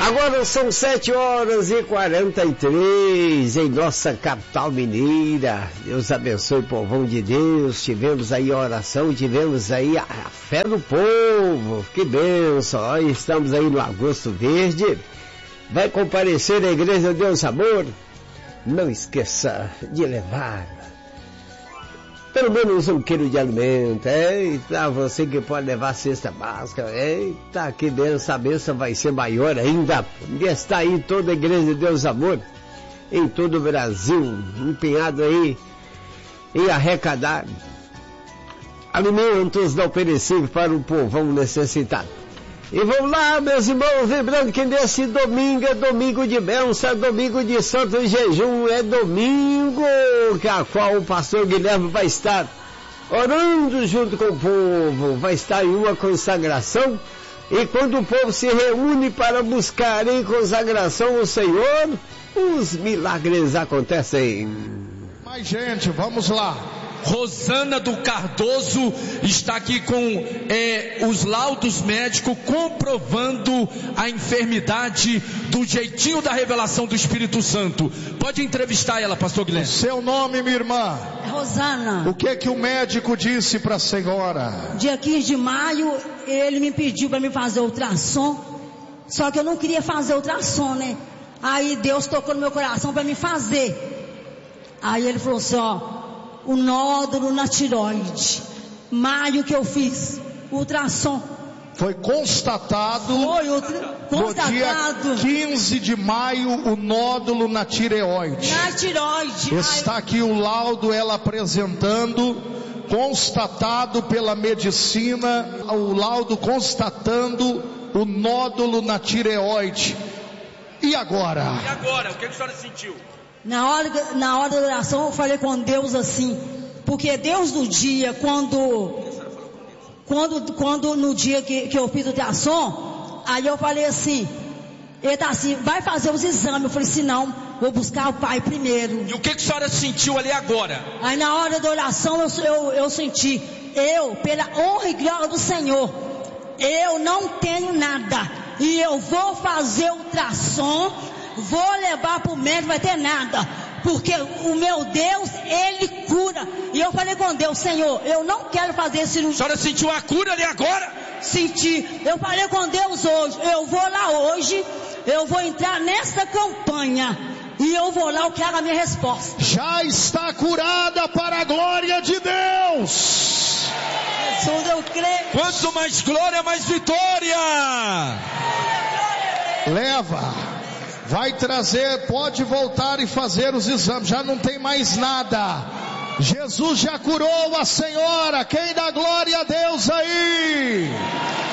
Agora são 7h43 em nossa capital mineira. Deus abençoe o povão de Deus. Tivemos aí a oração, tivemos aí a fé do povo. Que bênção. Estamos aí no Agosto Verde. Vai comparecer à Igreja Deus Amor? Não esqueça de levar pelo menos 1 quilo de alimento. Eita, você que pode levar cesta básica. Eita, que benção, a benção vai ser maior ainda. E está aí toda a Igreja de Deus Amor, em todo o Brasil, empenhado aí em arrecadar alimentos não perecíveis para o povão necessitado. E vamos lá, meus irmãos, lembrando que nesse domingo é domingo de bênção, é domingo de santo jejum, é domingo que a qual o pastor Guilherme vai estar orando junto com o povo, vai estar em uma consagração, e quando o povo se reúne para buscar em consagração o Senhor, os milagres acontecem. Mas gente, vamos lá. Rosana do Cardoso está aqui com os laudos médicos comprovando a enfermidade do jeitinho da revelação do Espírito Santo. Pode entrevistar ela, pastor Guilherme. Seu nome, minha irmã? Rosana. O que o médico disse para a senhora? Dia 15 de maio, ele me pediu para me fazer ultrassom, só que eu não queria fazer ultrassom, né? Aí Deus tocou no meu coração para me fazer. Aí ele falou assim, o nódulo na tireoide. Maio que eu fiz ultrassom. Foi constatado. Constatado. No dia 15 de maio, o nódulo na tireoide. Na tireoide. Está aqui o laudo, ela apresentando, constatado pela medicina, o laudo constatando o nódulo na tireoide. E agora? E agora? O que a senhora sentiu? Na hora da oração eu falei com Deus assim, porque Deus no dia, quando no dia que eu fiz o ultrassom, aí eu falei assim, ele tá assim, vai fazer os exames. Eu falei assim, não, vou buscar o pai primeiro. E o que a senhora sentiu ali agora? Aí na hora da oração eu senti, pela honra e glória do Senhor, eu não tenho nada, e eu vou fazer ultrassom, vou levar para o médico, vai ter nada, porque o meu Deus, Ele cura. E eu falei com Deus, Senhor, eu não quero fazer cirurgia. A senhora sentiu a cura ali agora? Senti. Eu falei com Deus hoje, eu vou lá hoje, eu vou entrar nessa campanha, e eu vou lá, eu quero a minha resposta. Já está curada para a glória de Deus. Jesus, eu creio. Quanto mais glória, mais vitória. Leva. Vai trazer, pode voltar e fazer os exames, já não tem mais nada. Jesus já curou a senhora, quem dá glória a Deus aí?